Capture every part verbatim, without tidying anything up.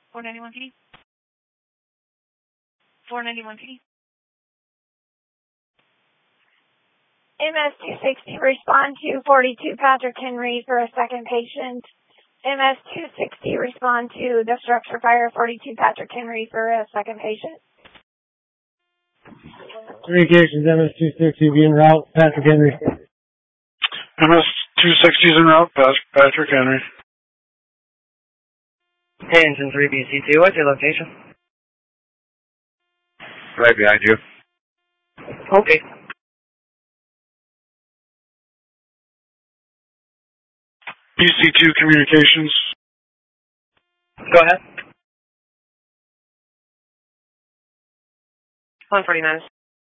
four ninety-one P D. four ninety-one P D. M S two sixty, respond to forty-two Patrick Henry for a second patient. M S two sixty, respond to the structure fire, forty-two Patrick Henry for a second patient. Communications, M S two sixty, be en route, Patrick Henry. M S two sixty is en route, Patrick Henry. Hey, Engine three B C two, what's your location? Right behind you. Okay. B C two communications. Go ahead. one forty-nine.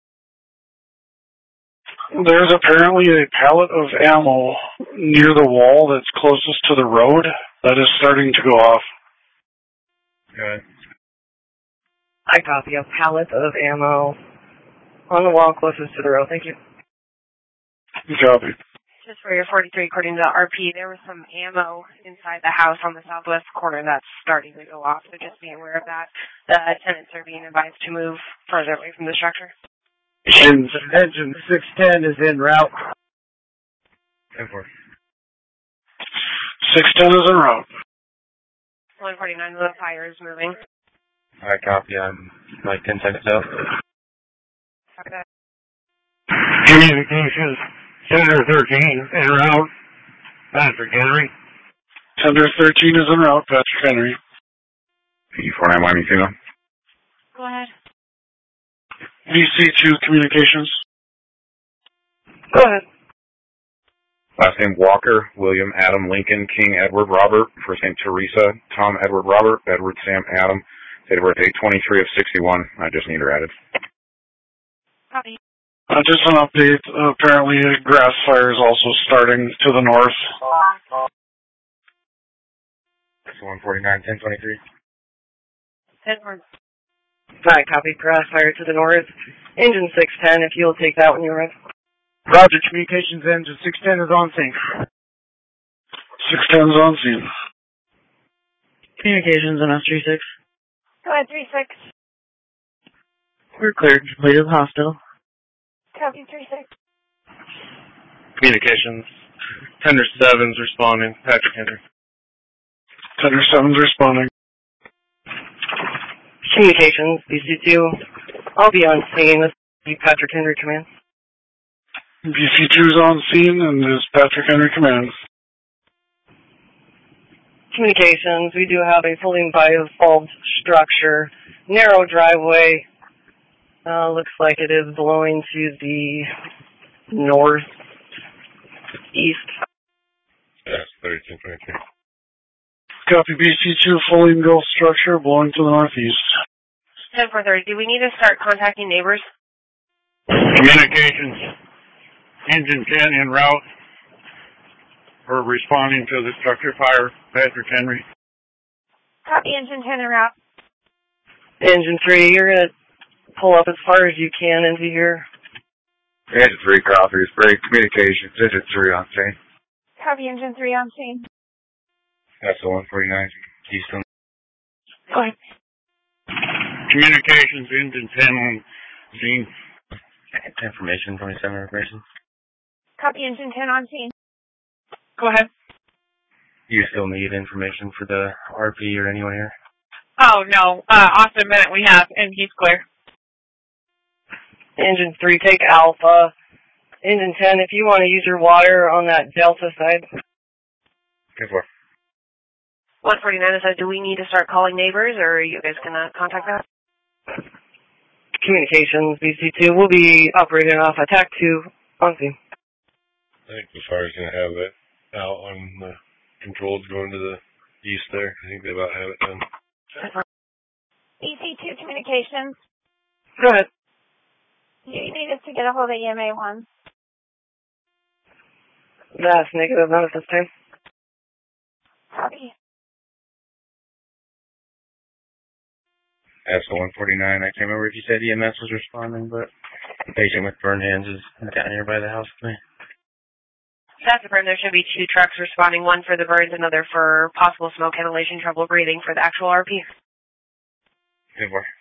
There's apparently a pallet of ammo near the wall that's closest to the road that is starting to go off. Good. I copy a pallet of ammo on the wall closest to the road. Thank you. Copy. Just for your forty-three, according to the R P, there was some ammo inside the house on the southwest corner that's starting to go off, so just be aware of that. The tenants are being advised to move further away from the structure. Engine, engine six ten is en route. ten four. six ten is en route. one forty-nine, the fire is moving. I copy. I'm like ten seconds out. Copy that. Communications, Center thirteen, en route, Patrick Henry. Tender thirteen is en route, Patrick Henry. P four nine Wyoming signal. Go ahead. V C two communications. Go ahead. Last name Walker, William Adam Lincoln, King Edward Robert. First name Teresa, Tom Edward Robert, Edward Sam Adam. Date of birth eight twenty-three of sixty-one. I just need her added. Copy. Uh, just an update. Uh, apparently, a grass fire is also starting to the north. one forty-nine, ten twenty-three. ten four. I copy grass fire to the north. Engine six ten, if you'll take that when you arrive. Roger, communications, engine six ten is on scene. six ten is on scene. Communications, M S three six. Go ahead, three six. We're cleared. Completed the hospital. Copy, three six. Communications. Tender seven's responding. Patrick Henry. Tender seven's responding. Communications, B C two. I'll be on scene. This is Patrick Henry Command. B C two is on scene and is Patrick Henry commands. Communications, we do have a fully involved structure. Narrow driveway. Uh, looks like it is blowing to the north east. Yes, thirty-two twenty-two. Copy. B C two, fully engulfed structure blowing to the northeast. ten four thirty, do we need to start contacting neighbors? Communications, engine ten en route. We're responding to the structure fire, Patrick Henry. Copy, engine ten en route. Engine three, you're going to pull up as far as you can into here. Engine three, copy. Break communications. Engine three on scene. Copy, engine three on scene. That's the one forty-nine, Keystone. Go ahead. Communications, engine ten on scene. Information, twenty-seven information. Copy, engine ten on scene. Go ahead. You still need information for the R P or anyone here? Oh, no. Uh, Austin Bennett we have, and he's clear. Engine three, take Alpha. Engine ten, if you want to use your water on that Delta side. Good for. one forty-nine said, do we need to start calling neighbors, or are you guys going to contact us? Communications, B C two, we'll be operating off attack two on scene. I think the fire's going to have it out on the controls going to the east there. I think they about have it done. B C two communications. Go ahead. You need us to get a hold of E M A one. That's negative, not at this time. Copy. That's the one forty-nine. I can't remember if you said E M S was responding, but the patient with burned hands is down here by the house with me. That's affirmed. There should be two trucks responding, one for the burns, another for possible smoke inhalation, trouble breathing for the actual R P. ten four.